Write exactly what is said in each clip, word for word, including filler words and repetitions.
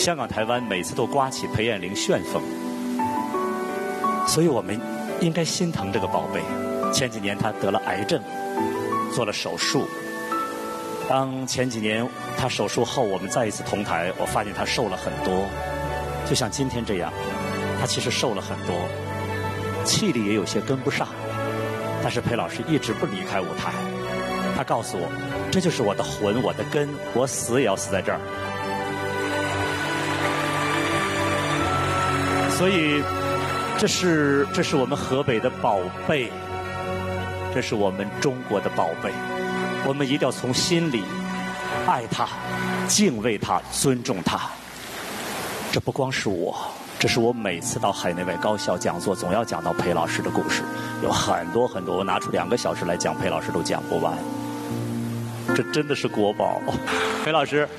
香港、台湾每次都刮起裴艳玲旋风，所以我们应该心疼这个宝贝。前几年她得了癌症，做了手术。当前几年她手术后，我们再一次同台，我发现她瘦了很多，就像今天这样，她其实瘦了很多，气力也有些跟不上。但是裴老师一直不离开舞台，他告诉我，这就是我的魂，我的根，我死也要死在这儿。所以，这是这是我们河北的宝贝，这是我们中国的宝贝，我们一定要从心里爱他、敬畏他、尊重他。这不光是我。这是我每次到海内外高校讲座，总要讲到裴老师的故事，有很多很多，我拿出两个小时来讲裴老师都讲不完。这真的是国宝，裴老师。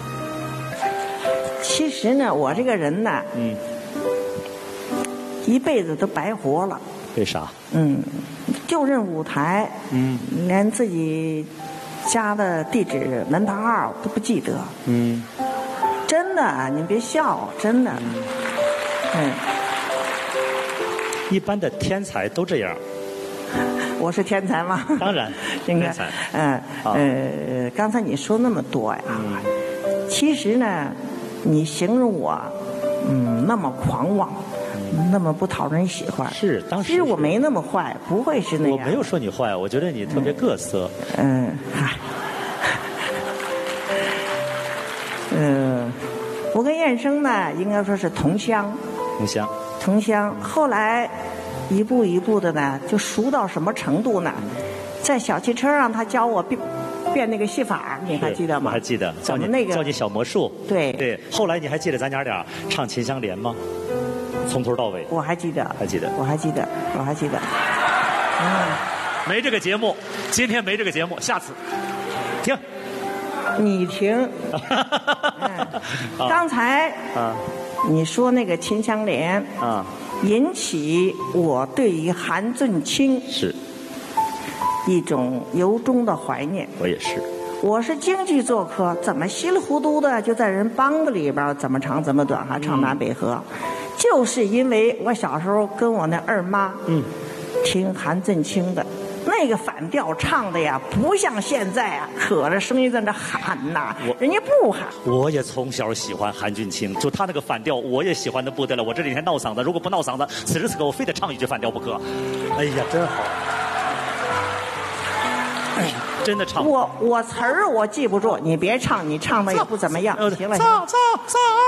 其实呢，我这个人呢，嗯，一辈子都白活了。 为啥？ 嗯，就认舞台，嗯，连自己家的地址、门牌号都不记得。嗯，真的，你别笑，真的。嗯嗯， 一般的天才都这样。 我是天才吗？ 当然， 应该。嗯呃，刚才你说那么多呀，嗯、其实呢，你形容我，嗯，那么狂妄，嗯、那么不讨人喜欢。 是，当时。 其实我没那么坏，不会是那样。 我没有说你坏，我觉得你特别各色。 嗯，嗨、嗯，呃，我跟燕生呢，应该说是同乡。 同乡， 同乡。后来一步一步的呢，就熟到什么程度呢？在小汽车上，他教我变变那个戏法，你还记得吗？ 我还记得，教你那个教你小魔术。 对对。后来你还记得咱娘俩唱《秦香莲》吗？从头到尾。 我还记得， 还记得， 我还记得，我还记得。 嗯，没这个节目，今天没这个节目，下次停。 你停。嗯，刚才啊。你说那个《秦香莲》啊，引起我对于韩俊清是一种由衷的怀念。 我也是。 我是京剧做客，怎么稀里糊涂的就在人梆子里边怎么长怎么短，还唱南北河，嗯、就是因为我小时候跟我那二妈嗯听韩俊清的。那个反调唱的呀，不像现在啊，可着声音在那喊呐，人家不喊。 我也从小喜欢韩俊清，就他那个反调，我也喜欢的不得了。我这几天闹嗓子，如果不闹嗓子，此时此刻我非得唱一句反调不可。哎呀，真好！哎，真的唱。 我我词儿我记不住，你别唱，你唱的也不怎么样。行了， 唱唱唱。